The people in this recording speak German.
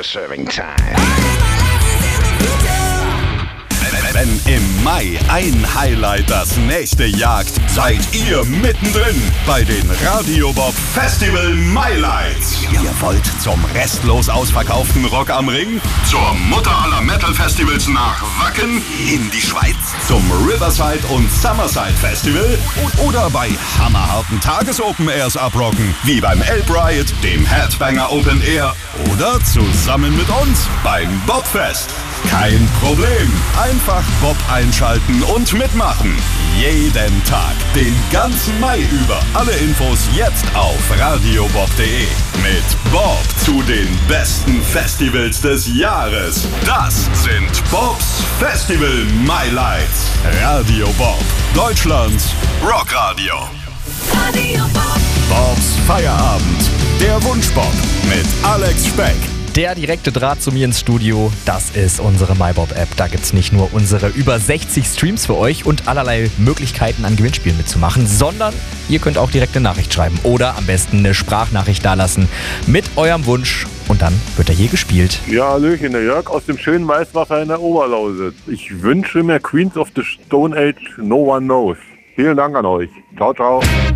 serving time. Wenn im Mai ein Highlight das nächste jagt, seid ihr mittendrin bei den Radio Bob Festival Mailights. Ihr wollt zum restlos ausverkauften Rock am Ring, zur Mutter aller Metal Festivals nach Wacken, in die Schweiz, zum Riverside und Summerside Festival oder bei hammerharten Tages-Open Airs abrocken, wie beim Elb Riot, dem Headbanger Open Air oder zusammen mit uns beim Bobfest. Kein Problem. Einfach Bob einschalten und mitmachen. Jeden Tag, den ganzen Mai über. Alle Infos jetzt auf radiobob.de. Mit Bob zu den besten Festivals des Jahres. Das sind Bobs Festival Mailights. Radio Bob, Deutschlands Rockradio. Radio Bob. Bobs Feierabend. Der Wunschbob mit Alex Speck. Der direkte Draht zu mir ins Studio, das ist unsere MyBob-App. Da gibt es nicht nur unsere über 60 Streams für euch und allerlei Möglichkeiten an Gewinnspielen mitzumachen, sondern ihr könnt auch direkt eine Nachricht schreiben oder am besten eine Sprachnachricht dalassen mit eurem Wunsch und dann wird er hier gespielt. Ja, Hallöchen, der Jörg aus dem schönen Weißwasser in der Oberlausitz. Ich wünsche mir Queens of the Stone Age No One Knows. Vielen Dank an euch. Ciao, ciao.